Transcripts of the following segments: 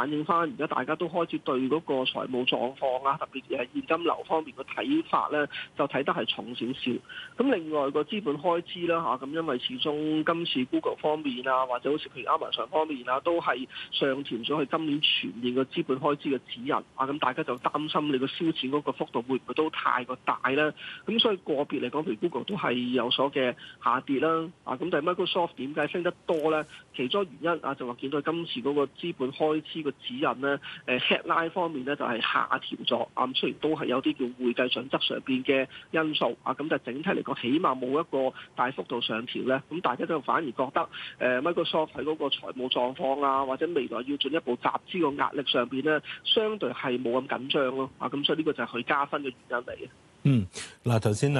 反映翻而家大家都開始對嗰個財務狀況啊，特別係現金流方面嘅睇法咧，就睇得係重少少。咁另外個資本開支啦嚇，咁因為始終今次 Google 方面啊，或者好似譬如 Amazon 方面啊，都係上調咗佢今年全年嘅資本開支嘅指引啊，咁大家就擔心你個燒錢嗰個幅度會唔會都太過大咧？咁所以個別嚟講，譬如 Google 都係有所嘅下跌啦。啊，咁但係 Microsoft 點解升得多咧？其中原因啊，就話見到今次嗰個資本開支個指引咧，headline 方面咧就係下調咗。啊，雖然都係有啲叫會計準則上邊嘅因素啊，咁但係整體嚟講，起碼冇一個大幅度上調咧。咁大家就反而覺得Microsoft 喺嗰個財務狀況啊，或者未來要進一步集資個壓力上邊咧，相對係冇咁緊張咯。啊，咁所以呢個就係佢加分嘅原因嚟嘅。 嗱頭先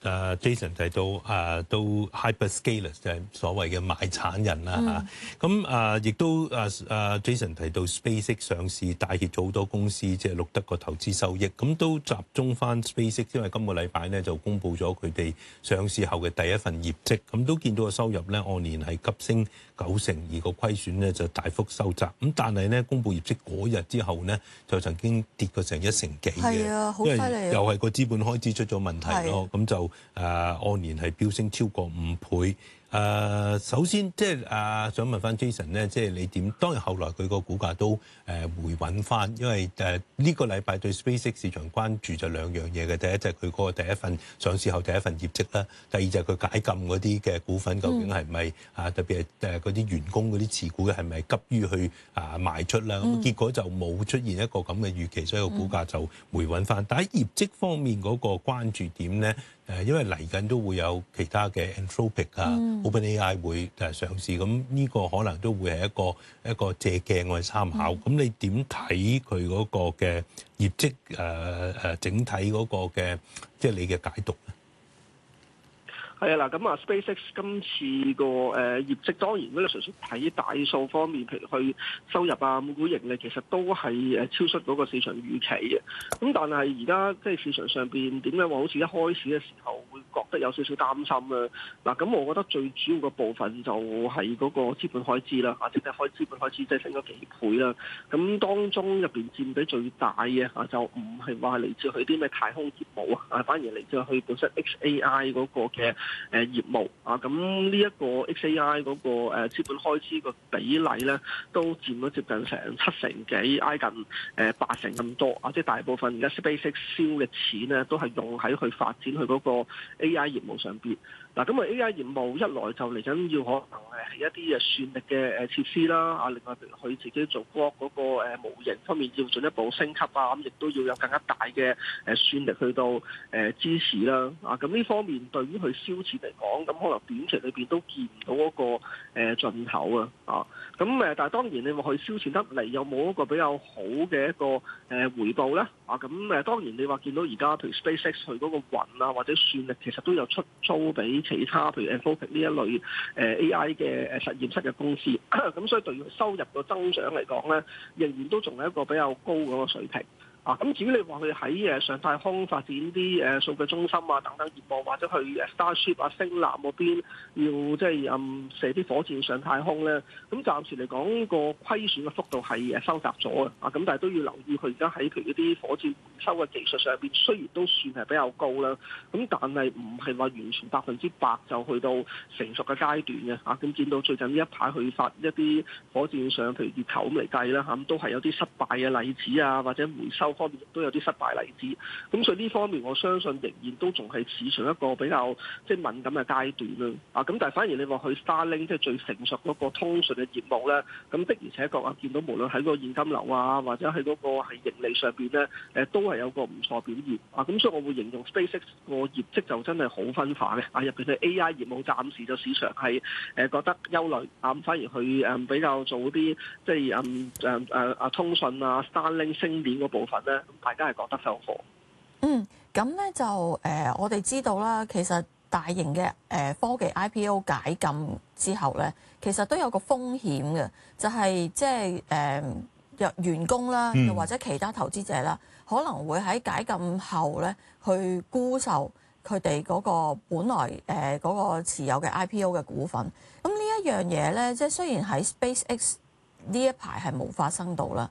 Jason 提到都 hyperscalers 就係所謂嘅賣產人啦嚇，咁亦都Jason 提到 SpaceX 上市帶挈咗好多公司，即係錄得個投資收益，咁都集中翻 SpaceX，因為今個禮拜咧就公布咗佢哋上市後嘅第一份業績，咁都見到個收入咧按年係急升90%，而個虧損咧就大幅收窄，咁但係咧公布業績嗰日之後咧就曾經跌過成1成幾嘅， 係啊，好犀利啊， 又係個資本開支出咗問題咯，咁就按年係飆升超過5倍。首先即係想問翻 Jason 咧，即係你點？當然後來佢個股價都回穩翻，因為呢個禮拜對 SpaceX 市場關注就兩樣嘢嘅，第一就係佢嗰個第一份上市後第一份業績啦，第二就係佢解禁嗰啲嘅股份究竟係咪特別係嗰啲員工嗰啲持股嘅係咪急於去賣出啦？咁結果就冇出現一個咁嘅預期，所以個股價就回穩翻。但喺業績方面嗰個關注點咧，因為嚟緊都會有其他嘅 Anthropic OpenAI 會上市，咁呢個可能都會係一個借鏡我哋參考。咁你點睇佢嗰個嘅業績整體嗰個嘅即係你嘅解讀咧？ 係啊，嗱咁啊，SpaceX 今次個業績當然，如果你純粹睇大數方面，譬如佢收入啊、每股盈利，其實都係超出嗰個市場預期嘅。咁但係而家即係市場上邊點解話好似一開始嘅時候會覺得有少少擔心咧？嗱，咁我覺得最主要個部分就係嗰個資本開支啦，即係資本開支即係升咗幾倍啦。咁當中入邊佔比最大嘅就唔係話嚟自佢啲咩太空業務啊，反而嚟自佢本身 XAI 嗰個嘅業務啊，咁呢一個 XAI 嗰個資本開支個比例咧，都佔咗接近成7成幾，挨近8成咁多啊！即係大部分而家 SpaceX 燒嘅錢咧，都係用喺去發展佢嗰個 AI 業務上邊。嗱，咁啊 AI 業務一來就嚟緊要可能係一啲算力嘅設施啦，啊，另外譬如佢自己做嗰個模型方面要進一步升級啊，咁亦都要有更加大嘅算力去到支持啦，啊，咁呢方面對於佢燒錢嚟講，咁可能短期裏邊都見唔到嗰個盡頭啊，咁但係當然你話佢燒錢得嚟有冇一個比較好嘅一個回報咧？啊，咁當然你話見到而家譬如 SpaceX 佢嗰個雲啊或者算力其實都有出租俾其他譬如 Anthropic 呢一類AI 嘅實驗室嘅公司，咁所以對於收入個增長嚟講咧，仍然都仲係一個比較高嗰個水平。咁至於你話佢喺上太空發展啲數據中心啊等等業務，或者去 Starship 啊星艦嗰邊要即係射啲火箭上太空咧，咁暫時嚟講個虧損嘅幅度係收窄咗嘅，咁但係都要留意佢而家喺譬如啲火箭回收嘅技術上邊，雖然都算係比較高啦，咁但係唔係話完全100%就去到成熟嘅階段嘅，咁見到最近呢一排去發一啲火箭上譬如月球咁嚟計啦，咁都係有啲失敗嘅例子啊，或者回收方面亦都有啲失敗例子，咁所以呢方面我相信仍然都仲係市場一個比較即係敏感嘅階段啦。咁但係反而你話去 Starlink 即係最成熟嗰個通訊嘅業務咧，咁的而且確見到無論喺個現金流啊，或者喺嗰個係盈利上邊咧，都係有個唔錯表現。咁所以我會形容 SpaceX 個業績就真係好分化嘅。入邊嘅 AI 業務暫時就市場係覺得憂慮，反而佢比較做啲即係通訊啊 Starlink 星鏈嗰部分咧。大家係覺得收貨。 咁咧就我哋知道啦，其實大型嘅科技 IPO 解禁之後咧，其實都有個風險嘅，就係即係員工啦，又或者其他投資者啦，可能會喺解禁後咧去沽售佢哋嗰個本來嗰個持有嘅 IPO 嘅股份。咁呢一樣嘢咧，即係雖然喺 SpaceX 呢一排係冇發生到啦，